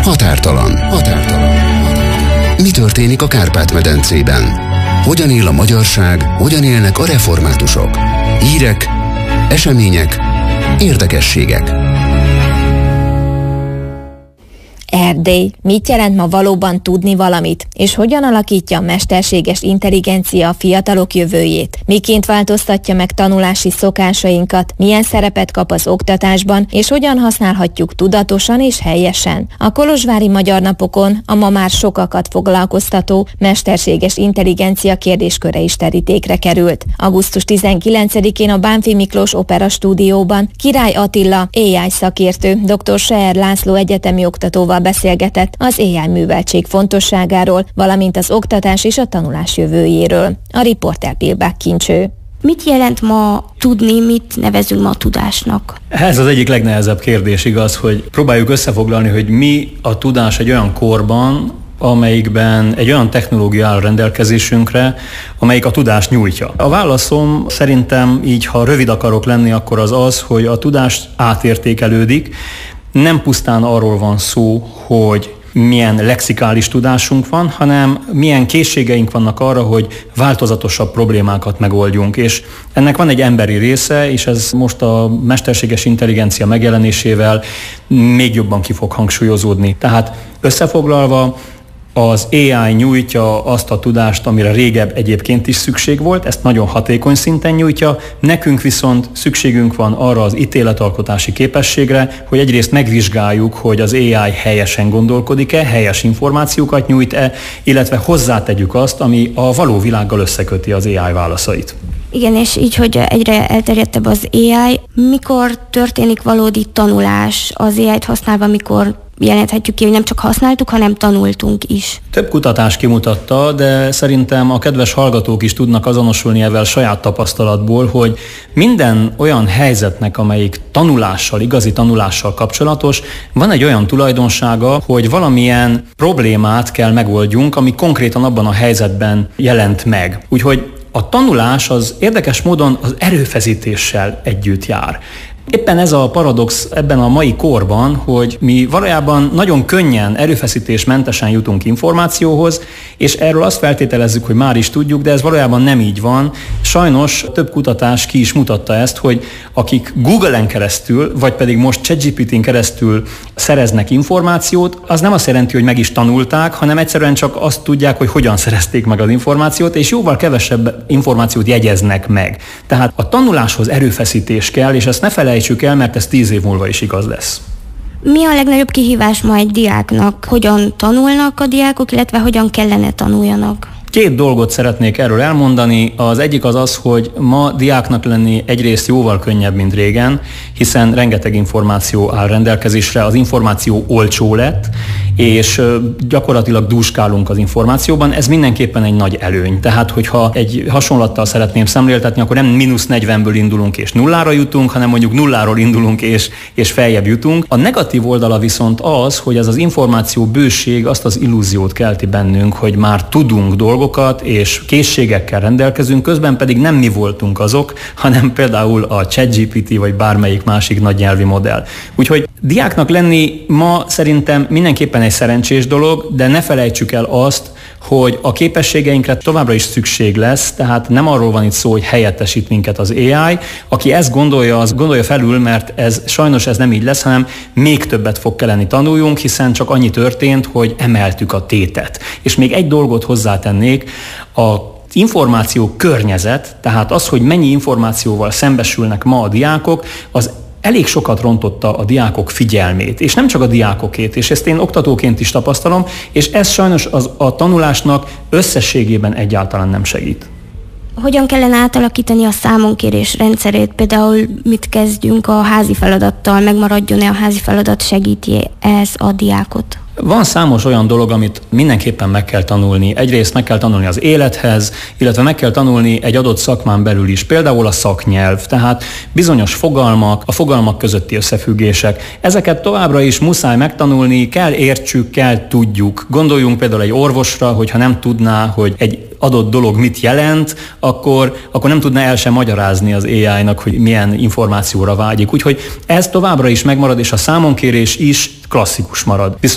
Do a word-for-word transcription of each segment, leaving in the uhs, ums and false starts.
Határtalan. Határtalan. Mi történik a Kárpát-medencében? Hogyan él a magyarság, hogyan élnek a reformátusok? Hírek, események, érdekességek. Erdély. Mit jelent ma valóban tudni valamit, és hogyan alakítja a mesterséges intelligencia a fiatalok jövőjét? Miként változtatja meg tanulási szokásainkat, milyen szerepet kap az oktatásban, és hogyan használhatjuk tudatosan és helyesen? A kolozsvári Magyar Napokon a ma már sokakat foglalkoztató mesterséges intelligencia kérdésköre is terítékre került. augusztus tizenkilencedikén a Bánffy Miklós Opera Stúdióban Király Attila á i szakértő, dr. Seer László egyetemi oktatóval beszélgetett az á i műveltség fontosságáról, valamint az oktatás és a tanulás jövőjéről. A riporter Pilbák Kincső. Mit jelent ma tudni, mit nevezünk ma tudásnak? Ez az egyik legnehezebb kérdés, igaz, hogy próbáljuk összefoglalni, hogy mi a tudás egy olyan korban, amelyikben egy olyan technológia áll rendelkezésünkre, amelyik a tudást nyújtja. A válaszom szerintem így, ha rövid akarok lenni, akkor az az, hogy a tudás átértékelődik. Nem pusztán arról van szó, hogy milyen lexikális tudásunk van, hanem milyen készségeink vannak arra, hogy változatosabb problémákat megoldjunk. És ennek van egy emberi része, és ez most a mesterséges intelligencia megjelenésével még jobban ki fog hangsúlyozódni. Tehát összefoglalva, az á i nyújtja azt a tudást, amire régebb egyébként is szükség volt, ezt nagyon hatékony szinten nyújtja, nekünk viszont szükségünk van arra az ítéletalkotási képességre, hogy egyrészt megvizsgáljuk, hogy az á i helyesen gondolkodik-e, helyes információkat nyújt-e, illetve hozzátegyük azt, ami a való világgal összeköti az á i válaszait. Igen, és így, hogy egyre elterjedtebb az á i, mikor történik valódi tanulás az á i-t használva, mikor jelenthetjük ki, hogy nem csak használtuk, hanem tanultunk is. Több kutatás kimutatta, de szerintem a kedves hallgatók is tudnak azonosulni ezzel saját tapasztalatból, hogy minden olyan helyzetnek, amelyik tanulással, igazi tanulással kapcsolatos, van egy olyan tulajdonsága, hogy valamilyen problémát kell megoldjunk, ami konkrétan abban a helyzetben jelent meg. Úgyhogy a tanulás az érdekes módon az erőfeszítéssel együtt jár. Éppen ez a paradox ebben a mai korban, hogy mi valójában nagyon könnyen, erőfeszítésmentesen jutunk információhoz, és erről azt feltételezzük, hogy már is tudjuk, de ez valójában nem így van. Sajnos több kutatás ki is mutatta ezt, hogy akik Google-en keresztül, vagy pedig most ChatGPT-n keresztül szereznek információt, az nem azt jelenti, hogy meg is tanulták, hanem egyszerűen csak azt tudják, hogy hogyan szerezték meg az információt, és jóval kevesebb információt jegyeznek meg. Tehát a tanuláshoz erőfeszítés kell, és ezt ne felejtsük el, mert ez tíz év múlva is igaz lesz. Mi a legnagyobb kihívás ma egy diáknak? Hogyan tanulnak a diákok, illetve hogyan kellene tanuljanak? Két dolgot szeretnék erről elmondani. Az egyik az az, hogy ma diáknak lenni egyrészt jóval könnyebb, mint régen, hiszen rengeteg információ áll rendelkezésre, az információ olcsó lett, és gyakorlatilag dúskálunk az információban, ez mindenképpen egy nagy előny. Tehát, hogyha egy hasonlattal szeretném szemléltetni, akkor nem mínusz negyvenből indulunk és nullára jutunk, hanem mondjuk nulláról indulunk és, és feljebb jutunk. A negatív oldala viszont az, hogy ez az információ bőség azt az illúziót kelti bennünk, hogy már tudunk dolgokat és készségekkel rendelkezünk, közben pedig nem mi voltunk azok, hanem például a ChatGPT vagy bármelyik másik nagy nyelvi modell. Úgyhogy diáknak lenni ma szerintem mindenképpen egy szerencsés dolog, de ne felejtsük el azt, hogy a képességeinkre továbbra is szükség lesz, tehát nem arról van itt szó, hogy helyettesít minket az á i. Aki ezt gondolja, az gondolja felül, mert ez sajnos ez nem így lesz, hanem még többet fog kelleni tanuljunk, hiszen csak annyi történt, hogy emeltük a tétet. És még egy dolgot hozzátennék, a információ környezet, tehát az, hogy mennyi információval szembesülnek ma a diákok, az elég sokat rontotta a diákok figyelmét, és nem csak a diákokét, és ezt én oktatóként is tapasztalom, és ez sajnos az, a tanulásnak összességében egyáltalán nem segít. Hogyan kellene átalakítani a számonkérés rendszerét? Például mit kezdjünk a házi feladattal, megmaradjon-e a házi feladat, segíti ez a diákot? Van számos olyan dolog, amit mindenképpen meg kell tanulni. Egyrészt meg kell tanulni az élethez, illetve meg kell tanulni egy adott szakmán belül is, például a szaknyelv, tehát bizonyos fogalmak, a fogalmak közötti összefüggések. Ezeket továbbra is muszáj megtanulni, kell értsük, kell tudjuk. Gondoljunk például egy orvosra, hogyha nem tudná, hogy egy adott dolog mit jelent, akkor, akkor nem tudná el sem magyarázni az á i-nak, hogy milyen információra vágyik. Úgyhogy ez továbbra is megmarad, és a számonkérés is klasszikus marad. Viszont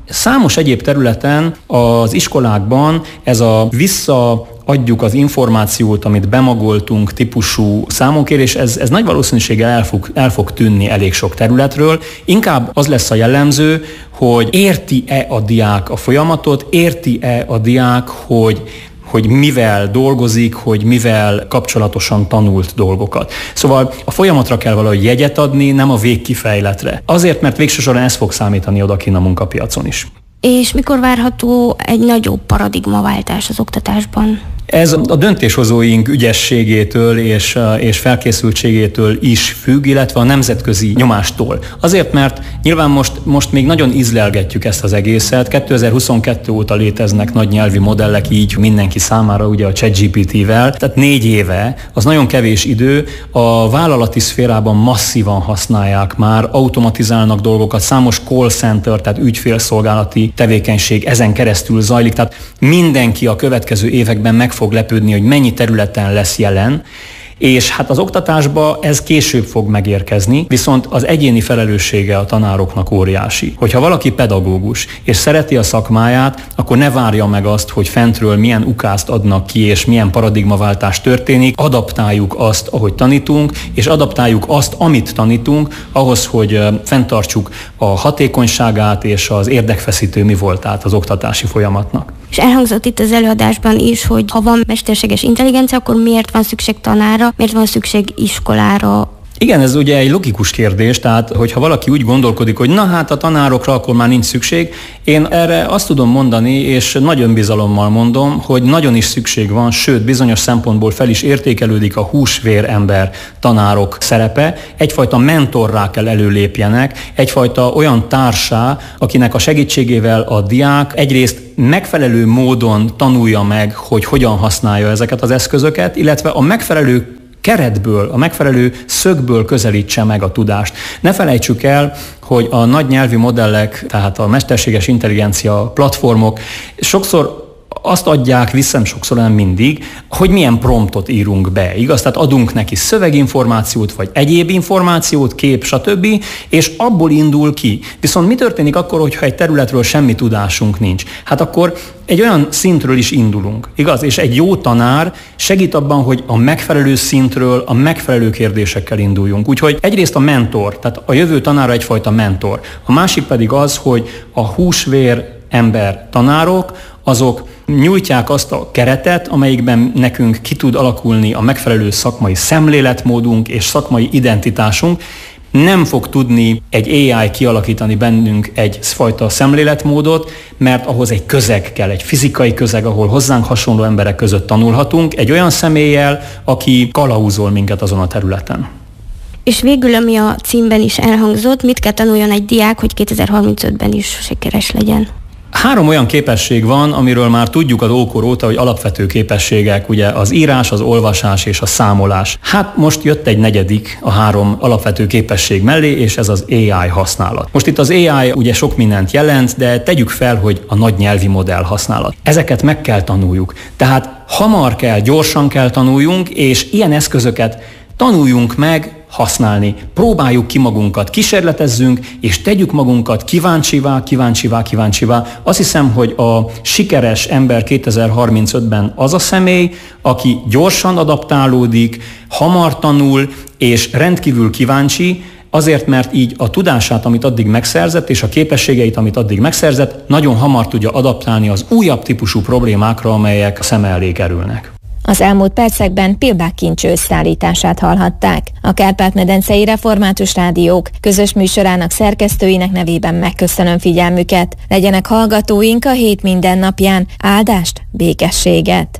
Számos egyéb területen az iskolákban ez a vissza adjuk az információt, amit bemagoltunk típusú számonkérés, ez, ez nagy valószínűséggel el fog, el fog tűnni elég sok területről. Inkább az lesz a jellemző, hogy érti-e a diák a folyamatot, érti-e a diák, hogy hogy mivel dolgozik, hogy mivel kapcsolatosan tanult dolgokat. Szóval a folyamatra kell valahogy jegyet adni, nem a végkifejletre. Azért, mert végső soron ez fog számítani odakinn a munkapiacon is. És mikor várható egy nagyobb paradigmaváltás az oktatásban? Ez a döntéshozóink ügyességétől és, és felkészültségétől is függ, illetve a nemzetközi nyomástól. Azért, mert nyilván most, most még nagyon ízlelgetjük ezt az egészet. kétezer-huszonkettő óta léteznek nagy nyelvi modellek így mindenki számára, ugye a ChatGPT-vel, tehát négy éve, az nagyon kevés idő, a vállalati szférában masszívan használják már, automatizálnak dolgokat, számos call center, tehát ügyfélszolgálati tevékenység ezen keresztül zajlik, tehát mindenki a következő években meg fog lepődni, hogy mennyi területen lesz jelen, és hát az oktatásba ez később fog megérkezni, viszont az egyéni felelőssége a tanároknak óriási. Hogyha valaki pedagógus, és szereti a szakmáját, akkor ne várja meg azt, hogy fentről milyen ukázt adnak ki, és milyen paradigmaváltás történik, adaptáljuk azt, ahogy tanítunk, és adaptáljuk azt, amit tanítunk, ahhoz, hogy fenntartsuk a hatékonyságát és az érdekfeszítő mi voltát az oktatási folyamatnak. És elhangzott itt az előadásban is, hogy ha van mesterséges intelligencia, akkor miért van szükség tanára, miért van szükség iskolára? Igen, ez ugye egy logikus kérdés, tehát hogyha valaki úgy gondolkodik, hogy na hát a tanárokra akkor már nincs szükség, én erre azt tudom mondani, és nagy önbizalommal mondom, hogy nagyon is szükség van, sőt bizonyos szempontból fel is értékelődik a húsvér ember tanárok szerepe, egyfajta mentorrá kell előlépjenek, egyfajta olyan társá, akinek a segítségével a diák egyrészt megfelelő módon tanulja meg, hogy hogyan használja ezeket az eszközöket, illetve a megfelelő keretből, a megfelelő szögből közelítse meg a tudást. Ne felejtsük el, hogy a nagy nyelvi modellek, tehát a mesterséges intelligencia platformok sokszor azt adják vissza, sokszor nem mindig, hogy milyen promptot írunk be, igaz? Tehát adunk neki szöveginformációt, vagy egyéb információt, kép, stb., és abból indul ki. Viszont mi történik akkor, hogyha egy területről semmi tudásunk nincs? Hát akkor egy olyan szintről is indulunk, igaz? És egy jó tanár segít abban, hogy a megfelelő szintről, a megfelelő kérdésekkel induljunk. Úgyhogy egyrészt a mentor, tehát a jövő tanára egyfajta mentor. A másik pedig az, hogy a húsvér ember tanárok, azok nyújtják azt a keretet, amelyikben nekünk ki tud alakulni a megfelelő szakmai szemléletmódunk és szakmai identitásunk. Nem fog tudni egy á i kialakítani bennünk egyfajta szemléletmódot, mert ahhoz egy közeg kell, egy fizikai közeg, ahol hozzánk hasonló emberek között tanulhatunk, egy olyan személlyel, aki kalauzol minket azon a területen. És végül, ami a címben is elhangzott, mit kell tanuljon egy diák, hogy kétezer-harmincötben is sikeres legyen? Három olyan képesség van, amiről már tudjuk az ókor óta, hogy alapvető képességek, ugye az írás, az olvasás és a számolás. Hát most jött egy negyedik a három alapvető képesség mellé, és ez az á i használat. Most itt az á i ugye sok mindent jelent, de tegyük fel, hogy a nagy nyelvi modell használat. Ezeket meg kell tanuljuk. Tehát hamar kell, gyorsan kell tanuljunk, és ilyen eszközöket tanuljunk meg használni. Próbáljuk ki magunkat, kísérletezzünk, és tegyük magunkat kíváncsivá, kíváncsivá, kíváncsivá. Azt hiszem, hogy a sikeres ember kétezer-harmincötben az a személy, aki gyorsan adaptálódik, hamar tanul, és rendkívül kíváncsi, azért, mert így a tudását, amit addig megszerzett, és a képességeit, amit addig megszerzett, nagyon hamar tudja adaptálni az újabb típusú problémákra, amelyek a szeme elé kerülnek. Az elmúlt percekben Pilbák Kincső összeállítását hallhatták. A Kárpát-medencei Református Rádiók közös műsorának szerkesztőinek nevében megköszönöm figyelmüket. Legyenek hallgatóink a hét minden napján. Áldást, békességet!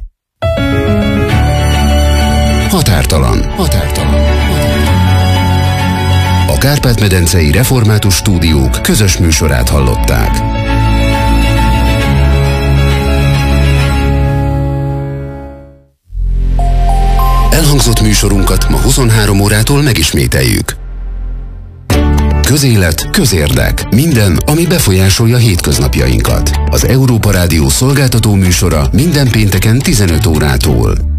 Határtalan. Határtalan. A Kárpát-medencei Református Stúdiók közös műsorát hallották. Elhangzott műsorunkat ma huszonhárom órától megismételjük. Közélet, közérdek. Minden, ami befolyásolja hétköznapjainkat. Az Európa Rádió szolgáltató műsora minden pénteken tizenöt órától.